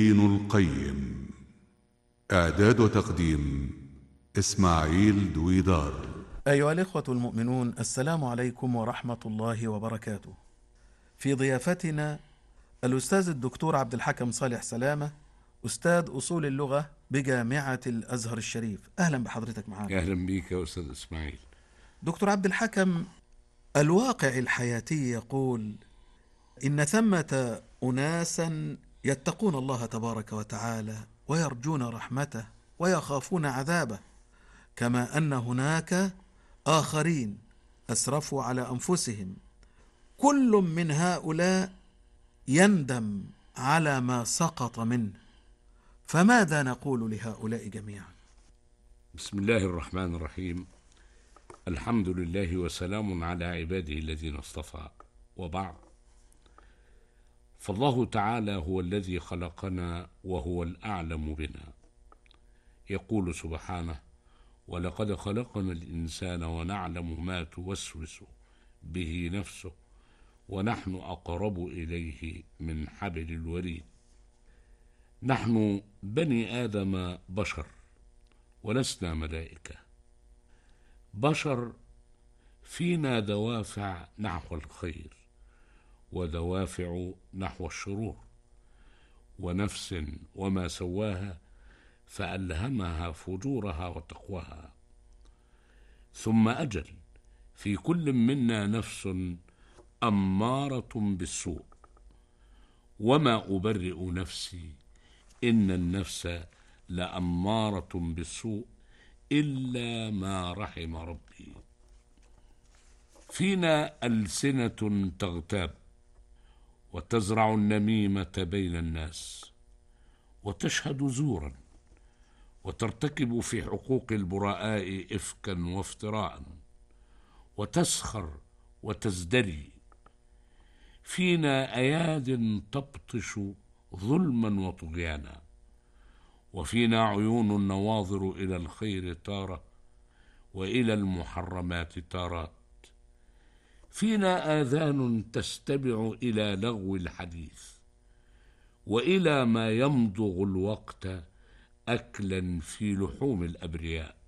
ابن القيم. إعداد وتقديم إسماعيل دويدار. أيها الإخوة المؤمنون، السلام عليكم ورحمة الله وبركاته. في ضيافتنا الأستاذ الدكتور عبد الحكم صالح سلامة، أستاذ أصول اللغة بجامعة الأزهر الشريف. أهلا بحضرتك معنا. أهلا بك يا أستاذ إسماعيل. دكتور عبد الحكم، الواقع الحياتي يقول إن ثمة أناسا يتقون الله تبارك وتعالى ويرجون رحمته ويخافون عذابه، كما أن هناك آخرين أسرفوا على أنفسهم. كل من هؤلاء يندم على ما سقط منه، فماذا نقول لهؤلاء جميعا؟ بسم الله الرحمن الرحيم. الحمد لله وسلام على عباده الذين اصطفى، وبعد. فالله تعالى هو الذي خلقنا وهو الأعلم بنا. يقول سبحانه: ولقد خلقنا الإنسان ونعلم ما توسوس به نفسه ونحن أقرب إليه من حبل الوريد. نحن بني آدم بشر ولسنا ملائكة. بشر فينا دوافع نحو الخير ودوافع نحو الشرور، ونفس وما سواها فألهمها فجورها وتقواها. ثم أجل في كل منا نفس أمارة بالسوء، وما أبرئ نفسي إن النفس لأمارة بالسوء إلا ما رحم ربي. فينا ألسنة تغتاب وتزرع النميمة بين الناس، وتشهد زورا، وترتكب في حقوق البراء إفكا وافتراء، وتسخر وتزدري. فينا أياد تبطش ظلما وطغيانا، وفينا عيون نواظر إلى الخير تارة وإلى المحرمات تارات. فينا آذان تستمع إلى لغو الحديث وإلى ما يمضغ الوقت أكلا في لحوم الأبرياء.